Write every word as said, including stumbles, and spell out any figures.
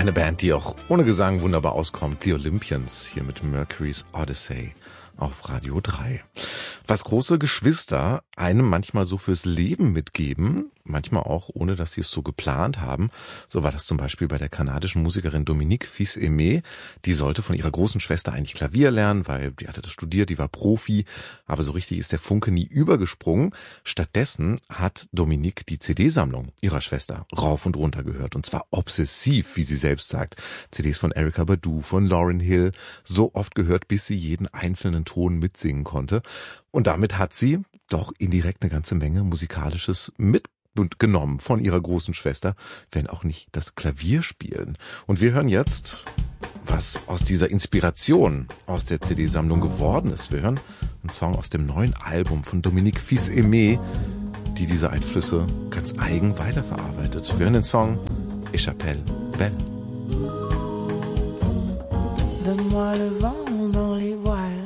Eine Band, die auch ohne Gesang wunderbar auskommt, The Olympians, hier mit Mercury's Odyssey auf Radio drei. Was große Geschwister einem manchmal so fürs Leben mitgeben, manchmal auch ohne, dass sie es so geplant haben. So war das zum Beispiel bei der kanadischen Musikerin Dominique Fils-Aimé. Die sollte von ihrer großen Schwester eigentlich Klavier lernen, weil die hatte das studiert, die war Profi. Aber so richtig ist der Funke nie übergesprungen. Stattdessen hat Dominique die C D-Sammlung ihrer Schwester rauf und runter gehört. Und zwar obsessiv, wie sie selbst sagt. C Ds von Erykah Badu, von Lauryn Hill. So oft gehört, bis sie jeden einzelnen Ton mitsingen konnte. Und damit hat sie doch indirekt eine ganze Menge Musikalisches mitgenommen von ihrer großen Schwester, wenn auch nicht das Klavierspielen. Und wir hören jetzt, was aus dieser Inspiration aus der C D-Sammlung geworden ist. Wir hören einen Song aus dem neuen Album von Dominique Fils-Aimé, die diese Einflüsse ganz eigen weiterverarbeitet. Wir hören den Song Et j'appelle Belle. Donne-moi le vent dans les voiles.